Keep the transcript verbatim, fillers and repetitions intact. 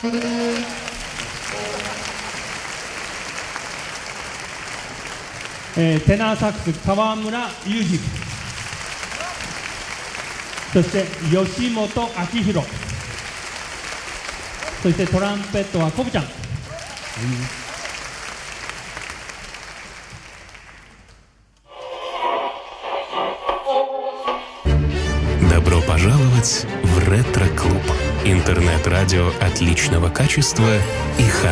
えー、テナーサックス川村裕二、そして吉本明宏、そしてトランペットはコブちゃん、うん。 Добро пожаловать в ретро-клуб. Интернет-радио отличного качества и хорошего.